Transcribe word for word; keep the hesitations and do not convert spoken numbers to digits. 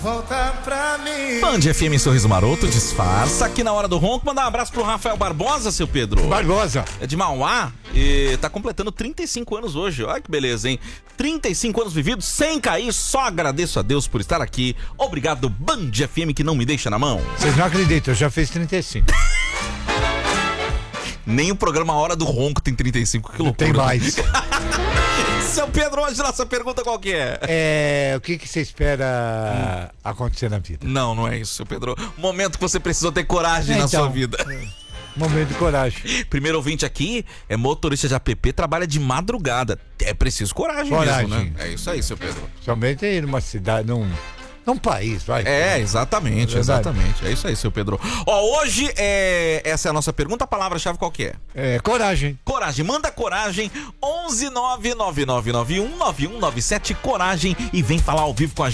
Volta pra mim. Band F M Sorriso Maroto, disfarça. Aqui na hora do ronco, mandar um abraço pro Rafael Barbosa, seu Pedro. Barbosa. É de Mauá e tá completando trinta e cinco anos hoje. Olha que beleza, hein? trinta e cinco anos vividos sem cair. Só agradeço a Deus por estar aqui. Obrigado, Band F M, que não me deixa na mão. Vocês não acreditam, eu já fiz trinta e cinco. Nem o programa Hora do Ronco tem trinta e cinco, que loucura. Tem mais. Seu Pedro, hoje nossa pergunta qual que é? É, o que que você espera hum. acontecer na vida? Não, não é isso, seu Pedro. Momento que você precisou ter coragem é, na então, sua vida. Momento de coragem. Primeiro ouvinte aqui é motorista de app, trabalha de madrugada. É preciso coragem, coragem mesmo, né? É isso aí, seu Pedro. Somente ir numa cidade, num... Num país, vai. É, exatamente, é exatamente. É isso aí, seu Pedro. Ó, hoje é... essa é a nossa pergunta. A palavra-chave qual que é? É, coragem. Coragem. Manda coragem. onze nove nove nove nove um nove um nove sete. Coragem. E vem falar ao vivo com a gente.